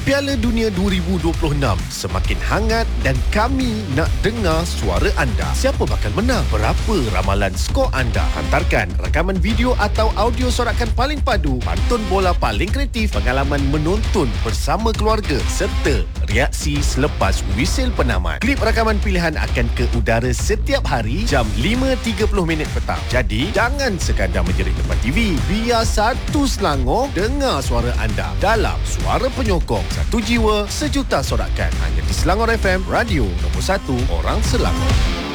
Piala Dunia 2026 semakin hangat dan kami nak dengar suara anda. Siapa bakal menang? Berapa ramalan skor anda? Hantarkan rakaman video atau audio sorakan paling padu, pantun bola paling kreatif, pengalaman menonton bersama keluarga serta reaksi selepas wisil penamat. Klip rakaman pilihan akan ke udara setiap hari jam 5.30 petang. Jadi, jangan sekadar menjerit depan TV. Biar satu Selangor dengar suara anda dalam Suara Penyokong. Satu jiwa, sejuta sorakan. Hanya di Selangor FM, radio nombor 1 orang Selangor.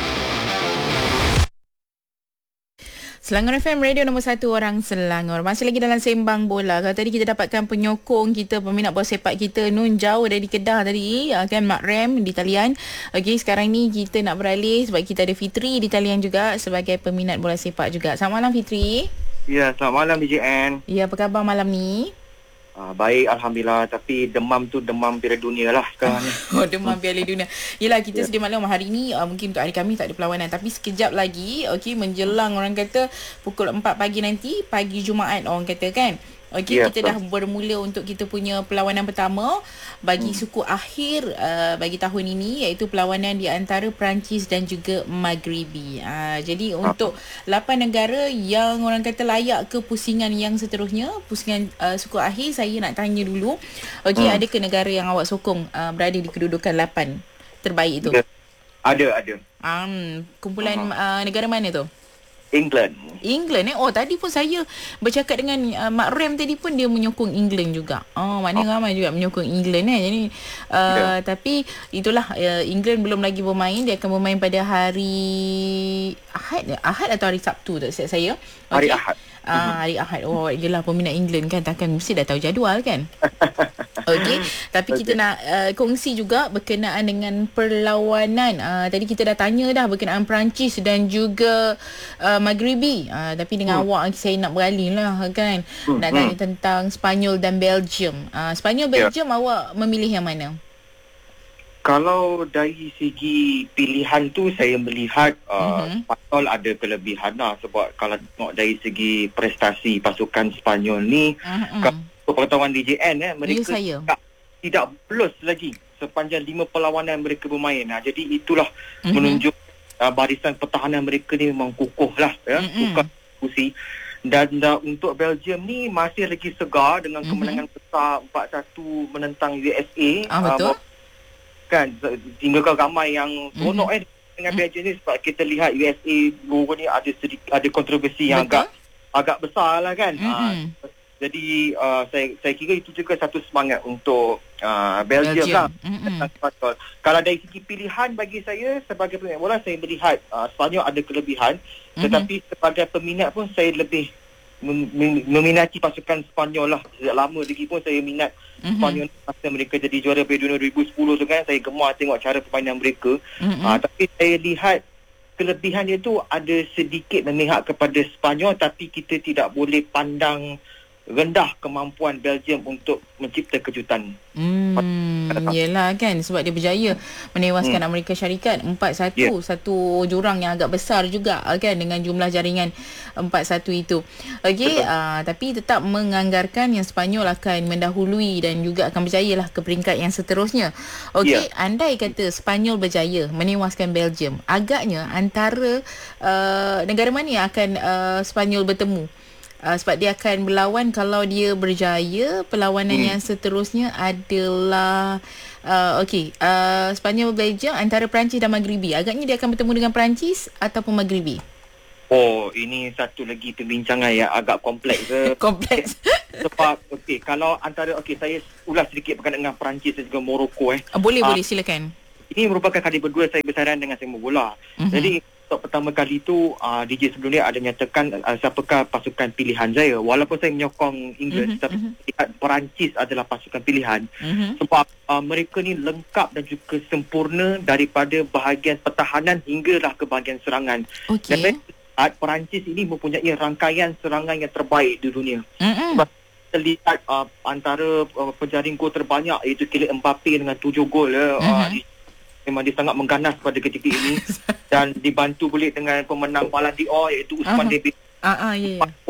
Selangor FM, radio nombor 1 orang Selangor. Masih lagi dalam sembang bola. Kalau tadi kita dapatkan penyokong kita, peminat bola sepak kita, Nun jauh dari Kedah tadi, kan, Mak Rem di talian. Okey, sekarang ni kita nak beralih sebab kita ada Fitri di talian juga sebagai peminat bola sepak juga. Selamat malam, Fitri. Ya, selamat malam DJN. Ya, apa khabar malam ni? Baik, Alhamdulillah. Tapi demam tu demam Piala Dunia lah sekarang ni. Oh, demam Piala Dunia. Yelah, kita sedia maklum hari ni mungkin untuk hari kami tak ada perlawanan. Tapi sekejap lagi, okey, menjelang orang kata pukul 4 pagi nanti, pagi Jumaat orang kata kan. Okey, kita dah bermula untuk kita punya perlawanan pertama bagi suku akhir bagi tahun ini, iaitu perlawanan di antara Perancis dan juga Maghribi. Jadi untuk 8 negara yang orang kata layak ke pusingan yang seterusnya, pusingan suku akhir, saya nak tanya dulu. Okey, ada ke negara yang awak sokong berada di kedudukan 8 terbaik itu? Ada. Kumpulan negara mana tu? England. Oh, tadi pun saya bercakap dengan Mak Rem tadi pun dia menyokong England juga. Maknanya ramai juga menyokong England Jadi tapi itulah, England belum lagi bermain. Dia akan bermain pada hari Ahad atau hari Sabtu tak silap saya. Hari Ahad. Hari Ahad. Oh, yelah, peminat England kan takkan mesti dah tahu jadual kan. Okey, tapi kita nak kongsi juga berkenaan dengan perlawanan. Tadi kita dah tanya dah berkenaan Perancis dan juga Maghribi. Tapi dengan awak saya nak beralih lah kan. Nak tanya tentang Sepanyol dan Belgium. Sepanyol, Belgium, awak memilih yang mana? Kalau dari segi pilihan tu, saya melihat Spanyol ada kelebihan lah. Sebab kalau tengok dari segi prestasi pasukan Spanyol ni, pengetahuan DJN, mereka tidak lolos lagi sepanjang 5 perlawanan mereka bermain. Jadi itulah menunjuk barisan pertahanan mereka ni memang kukuh lah, bukan kursi. Dan untuk Belgium ni masih lagi segar dengan kemenangan besar 4-1 menentang USA. Betul. Kan, tinggalkan ramai yang seronok dengan Belgium ni, sebab kita lihat USA baru ni ada kontroversi yang agak besar lah kan. Jadi saya kira itu juga satu semangat untuk Belgium lah. Kalau dari segi pilihan bagi saya sebagai peminat bola, saya melihat Sepanyol ada kelebihan. Tetapi sebagai peminat pun saya lebih meminati pasukan Sepanyol lah. Sejak lama lagi pun saya minat Sepanyol masa mereka jadi juara Piala Dunia 2010 tu kan. Saya gemar tengok cara permainan mereka. Tapi saya lihat kelebihan dia tu ada sedikit memihak kepada Sepanyol, tapi kita tidak boleh pandang rendah kemampuan Belgium untuk mencipta kejutan. Yelah kan, sebab dia berjaya menewaskan Amerika Syarikat 4-1, satu jurang yang agak besar juga kan, dengan jumlah jaringan 4-1 itu. Okey, tapi tetap menganggarkan yang Sepanyol akan mendahului dan juga akan berjaya lah ke peringkat yang seterusnya. Okey, andai kata Sepanyol berjaya menewaskan Belgium, agaknya antara negara mana yang akan Sepanyol bertemu? Sebab dia akan berlawan, kalau dia berjaya, perlawanan yang seterusnya adalah Sepanyol, Belgium, antara Perancis dan Maghribi. Agaknya dia akan bertemu dengan Perancis ataupun Maghribi. Oh, ini satu lagi perbincangan yang agak kompleks. Kompleks. Sebab kalau antara saya ulas sedikit berkaitan dengan Perancis dan juga Morocco. Boleh silakan. Ini merupakan kali berdua saya bersairan dengan sepak bola. Jadi pertama kali tu DJ sebelum ni ada nyatakan siapakah pasukan pilihan saya. Walaupun saya menyokong England, tapi Perancis adalah pasukan pilihan. Sebab mereka ni lengkap dan juga sempurna daripada bahagian pertahanan hinggalah ke bahagian serangan. Dan Perancis ini mempunyai rangkaian serangan yang terbaik di dunia. Sebab kita lihat antara penjaring gol terbanyak iaitu Kylian Mbappe dengan 7 gol. Memang dia sangat mengganas pada ketika ini. Dan dibantu pulih dengan pemenang Ballon d'Or iaitu Ousmane Dembélé. 4 gol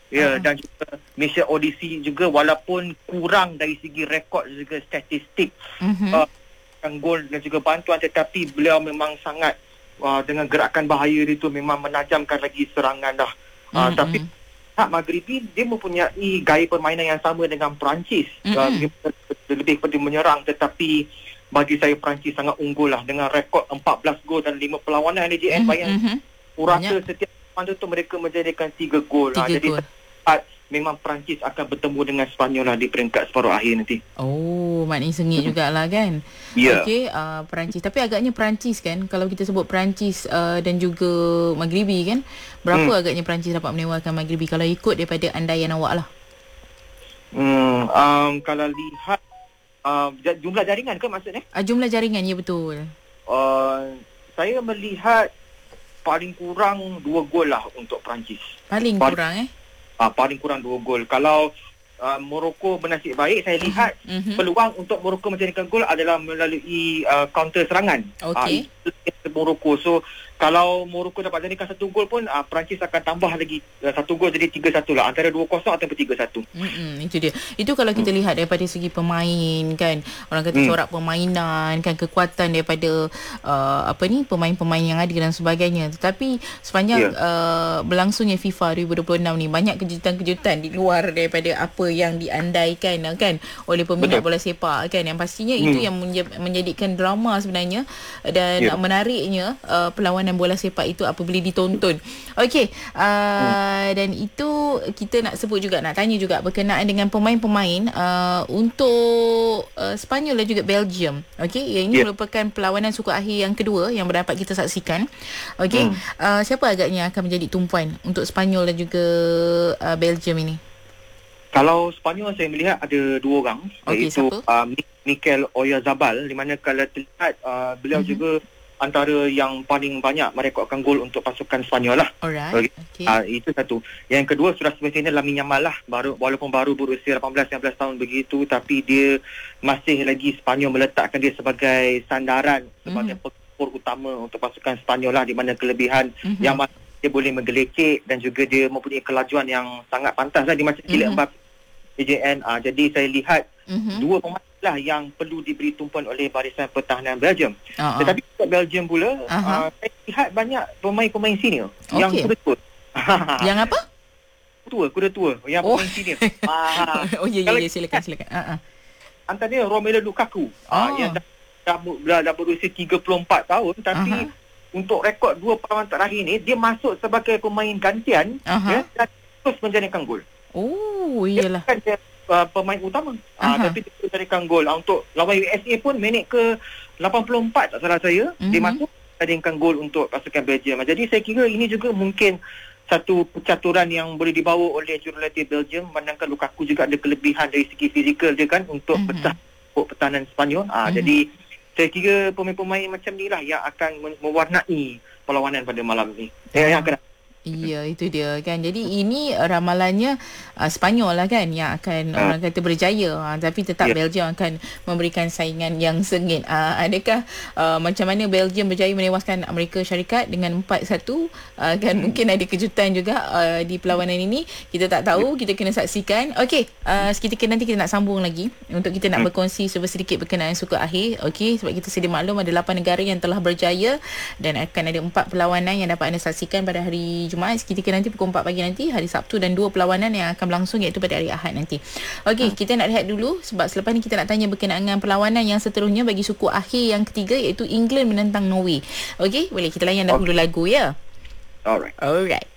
Dan juga Malaysia Odyssey juga walaupun kurang dari segi rekod juga statistik gol dan juga bantuan, tetapi beliau memang sangat dengan gerakan bahaya itu memang menajamkan lagi serangan dah. Tapi Maghribi dia mempunyai gaya permainan yang sama dengan Perancis. Dia lebih pada menyerang, tetapi bagi saya Perancis sangat unggul lah dengan rekod 14 gol dan 5 perlawanan DJN. Bayang rasa setiap masa tu mereka menjadikan 3 gol. Jadi memang Perancis akan bertemu dengan Sepanyol lah di peringkat separuh akhir nanti. Oh, maknanya sengit jugalah kan. Okey, Perancis. Tapi agaknya Perancis kan, kalau kita sebut Perancis dan juga Maghribi kan, berapa agaknya Perancis dapat menewaskan Maghribi kalau ikut daripada andaian awak lah? Kalau lihat jumlah jaringan ke maksudnya? Jumlah jaringan, ya betul. Saya melihat paling kurang 2 gol lah untuk Perancis. Paling kurang paling kurang 2 gol. Kalau Morocco bernasib baik, saya lihat peluang untuk Morocco menjadikan gol adalah melalui counter serangan. Okey. Morocco. So kalau Morocco dapat jadikan 1 gol pun Perancis akan tambah lagi 1 gol, jadi 3-1 lah, antara 2-0 atau 3-1. Itu dia. Itu kalau kita lihat daripada segi pemain kan, orang kata corak permainan kan, kekuatan daripada pemain-pemain yang ada dan sebagainya. Tetapi sepanjang berlangsungnya FIFA 2026 ni, banyak kejutan-kejutan di luar daripada apa yang diandaikan kan oleh peminat bola sepak kan, yang pastinya itu yang menjadikan drama sebenarnya dan menariknya perlawanan bola sepak itu apabila ditonton. Okey, dan itu kita nak sebut juga, nak tanya juga berkenaan dengan pemain-pemain untuk Sepanyol dan juga Belgium. Okey, yang ini merupakan perlawanan suku akhir yang kedua yang dapat kita saksikan. Okey, siapa agaknya akan menjadi tumpuan untuk Sepanyol dan juga Belgium ini? Kalau Sepanyol saya melihat ada 2 orang, iaitu Mikel Oyarzabal, di mana kalau terlihat beliau juga antara yang paling banyak merekodkan gol untuk pasukan Sepanyol lah. Alright. Itu satu. Yang kedua sudah semestinya Lamine Yamal lah. Walaupun baru berusia 18-19 tahun begitu, tapi dia masih lagi Sepanyol meletakkan dia sebagai sandaran, sebagai pengepur utama untuk pasukan Sepanyol lah, di mana kelebihan Yamal, dia boleh menggelecek dan juga dia mempunyai kelajuan yang sangat pantas lah, di macam kilat Mbappe DJN. Jadi saya lihat 2 pemain lah yang perlu diberi tumpuan oleh barisan pertahanan Belgium. Tetapi untuk Belgium pula, saya lihat banyak pemain-pemain senior yang kuda tua. Yang apa? Kuda tua yang pemain senior. Silakan. Antaranya Romelu Lukaku, yang dah berusia 34 tahun, tapi untuk rekod 2 perlawanan terakhir ni dia masuk sebagai pemain gantian dan terus menjadikan gol. Iyalah. Dia pemain utama, tapi dia menjadikan gol. Untuk lawan USA pun minit ke 84 tak salah saya, dia masuk menjadikan gol untuk pasukan Belgium. Jadi saya kira ini juga mungkin satu percaturan yang boleh dibawa oleh jurulatih Belgium, memandangkan Lukaku juga ada kelebihan dari segi fizikal dia kan untuk pecah pertahanan Sepanyol. Jadi saya kira pemain-pemain macam ni lah yang akan mewarnai perlawanan pada malam ni. Yang akan Ya, itu dia kan. Jadi ini ramalannya Sepanyol lah kan yang akan orang kata berjaya, tapi tetap Belgium akan memberikan saingan yang sengit. Adakah macam mana Belgium berjaya menewaskan Amerika Syarikat dengan 4-1 kan, mungkin ada kejutan juga di perlawanan ini, kita tak tahu, kita kena saksikan. Okey, seketika nanti kita nak sambung lagi untuk kita nak berkongsi sedikit berkenaan suku akhir. Okey, sebab kita sedia maklum ada 8 negara yang telah berjaya dan akan ada 4 perlawanan yang dapat anda saksikan pada hari Jumaat seketika nanti pukul 4 pagi nanti, hari Sabtu, dan 2 perlawanan yang akan berlangsung iaitu pada hari Ahad nanti. Okey, kita nak lihat dulu sebab selepas ni kita nak tanya berkenaan dengan perlawanan yang seterusnya bagi suku akhir yang ketiga iaitu England menentang Norway. Okey, boleh kita layan dahulu lagu ya. Alright.